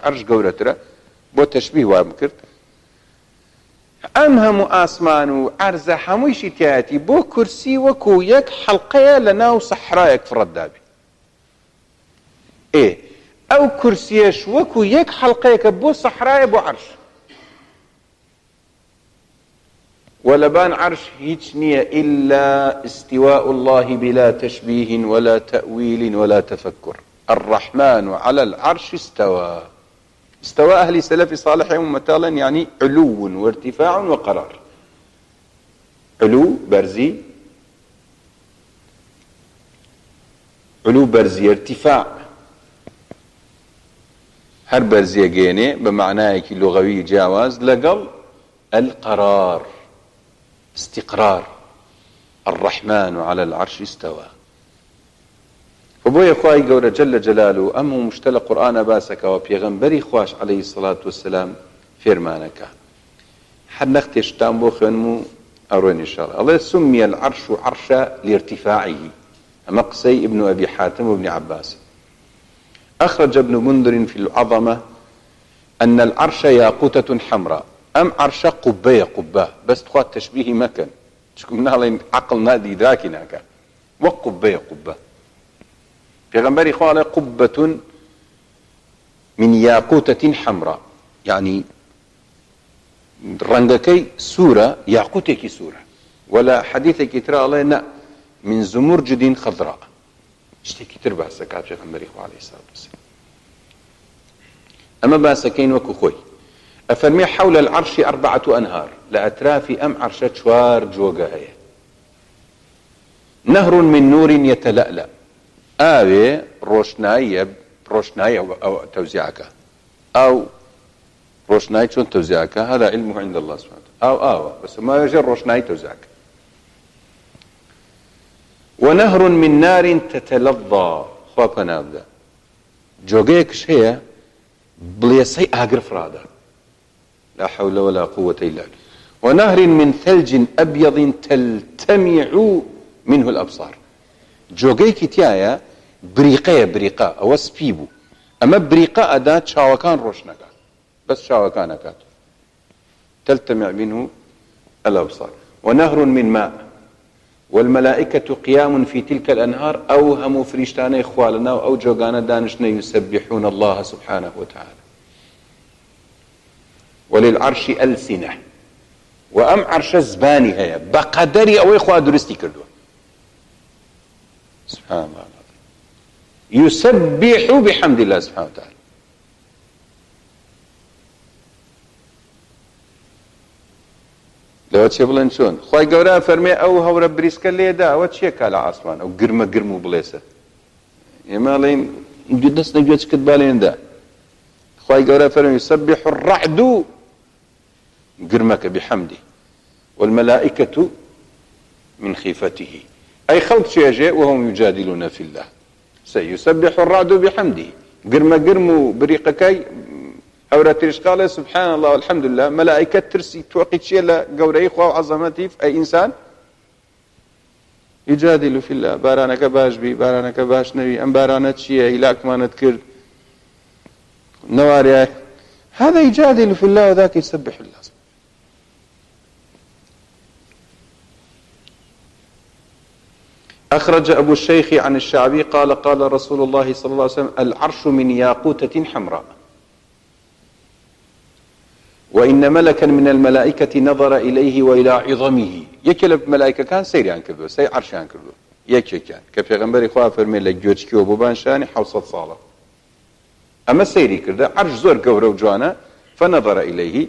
عرش گەورەترە بۆ تەشبیه وام کرد ئەم هەموو ئاسمان و عەرزە هەموویشی تایەتی بۆ کورسی وەکو یەک حەڵقەیە لە ناو سەحرایەک فڕەتدابی ئەو کورسیەش وەکو یەک حەڵقەیەکە بۆ سەحرایە بۆ عەرش ولبان عرش هیچ نییە إلا استواء الله بلا تشبيه ولا تأويل ولا تفكر الرحمن على العرش استوى استوى أهل سلف صالح ومثالا يعني علو وارتفاع وقرار علو برزي ارتفاع هر برزي جيني بمعناه لغوي جاواز لقل القرار استقرار الرحمن على العرش استوى وبوي خواهي قولة جل جلاله أمه مشتلى قرآن باسك وبيغنبري خواش عليه الصلاة والسلام فرمانك حد نختش تامبو خنمو أروين إن شاء الله سمي العرش عرشا لارتفاعه مقسي ابن أبي حاتم وابن عباس أخرج ابن منذر في العظمة أن العرش ياقوتة حمراء أم عرش قبة بس تخوات تشبيه مكان شكو منها عقل نادي إدراكي ناكا وقبة في غنبري قال قبة من ياقوتة حمراء يعني رنجكي سورة ياقوتك سورة ولا حديثك ترى الله من زمرجد خضراء اشتكي تربع سكات في غنبري عليه الصلاة والسلام أما باسكين وكو خوي أفرمي حول العرش 4 أنهار لأتراف أم عرشة شوار جوغا هي نهر من نور يتلألأ آوي روشناي أو توزيعك أو روشناي شون توزيعك هذا علمه عند الله سبحانه أو بس ما يجر روشناي توزيعك ونهر من نار تتلظى خوابنا أبدا جوغيكش هي بليسي أقرف رادا لا حول ولا قوة إلا بالله ونهر من ثلج أبيض تلتمع منه الأبصار جوغيكي تيايا بريقة أو سبيبو أما بريقة أداة شاوكان روشنكا بس شاوكانكات تلتمع منه الأبصار ونهر من ماء والملائكة قيام في تلك الأنهار أوهم فريشتان إخوالنا أو جوغانا دانشنا يسبحون الله سبحانه وتعالى وللعرش ألسنة وأم عرش زباني هيا بقدري أو إخوة درستي كردو سبحان الله يسبح بحمد الله سبحانه وتعالى لو تشي بلن شون خواهي قورا فرمي أو هورا بريسكا ليدا أو تشي كالا عصمان أو قرمو بليسة يما لين جدس نجوتش كتبالين دا خواهي قورا فرمي يسبح الرعد قرمك بحمده والملائكة من خيفته أي خلط شيء وهم يجادلون في الله سيسبح الرعد بحمده قرمو بريقكاي أورا ترشقال سبحان الله والحمد لله ملائكة ترسي توقيت شيء لقوري إخوة وعظمتي في أي إنسان يجادل في الله بارانك باش بي بارانك باش نبي أم بارانت شيء إلاك ما نذكر نواري هذا يجادل في الله وذاك يسبح الله أخرج أبو الشيخ عن الشعبي قال قال رسول الله صلى الله عليه وسلم العرش من ياقوتة حمراء وإن ملكا من الملائكة نظر إليه وإلى عظمه يكلب ملائكة كان سيري عن كردو سي عرش عن كردو يكي كان كفي غنبري خواه فرمي لجوتشكي وبوبان شاني حوصت صالة أما سيري كرده عرش زور قورو جوانا فنظر إليه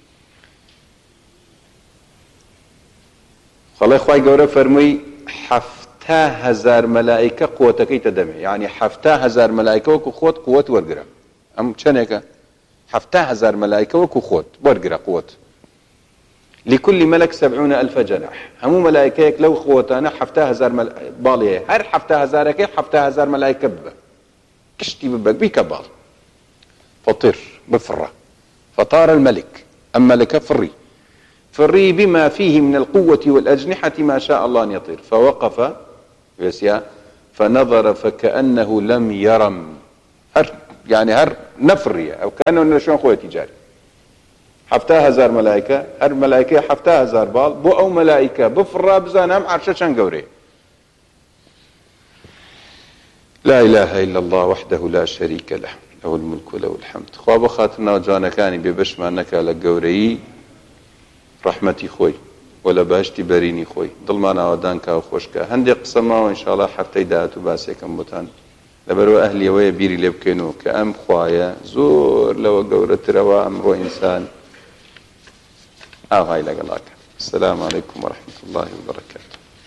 خلاي خواه قورو فرمي 7,000 ملائكة قوتكي تدمي يعني 7,000 ملائكة وكو خوت قوت ورقرا أم چنك 7,000 ملائكة وكو خوت ورقرا قوت لكل ملك 70,000 جناح همو ملائكة لو خوتانا 7,000 باليه هر 7,000 كي 7,000 ملائكة ببا كشتي ببك بيكبال فطر بفرة فطار الملك أما لك فري بما فيه من القوة والأجنحة ما شاء الله أن يطير فوقف فنظر فكأنه لم يرم هر نەفڕیە ئەو کانەوە لە شوێن خۆی تیجاری 7,000 مەلایکە هەر مەلایکەی 7,000 باڵ بۆ ئەو مەلایکە بفڕا بزانم عەرشە چەند گەورەیە. لا إله إلا الله وحده لا شريك له له الملك وله الحمد. خوا بە خاترناو جوانەکانی بێبەشمان نەکا لە گەورەیی ڕەحمەتی خۆی و لە بەهشتی بەرینی خۆی دڵمان ئاوادان کا و خۆشکە. هەندێک قسە ماوە ئینشاڵڵا هەفتەی داهاتوو باسێکم بۆتان لەبەرەوە ئەهلیەوەیە بیری لێ بکەینەوە کە ئەم خوایە زۆر لەوە گەورەترەوە ئەمڕۆ ئینسان ئاغای لەگەڵاکە. السلام عليكم ورحمة الله وبركاته.